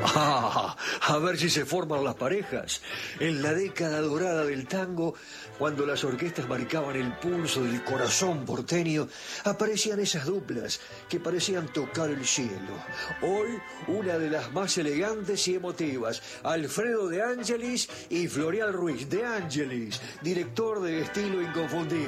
A ver si se forman las parejas. En la década dorada del tango, cuando las orquestas marcaban el pulso del corazón porteño, aparecían esas duplas que parecían tocar el cielo. Hoy, una de las más elegantes y emotivas, Alfredo De Angelis y Florial Ruiz. De Angelis, director de Estilo Inconfundible.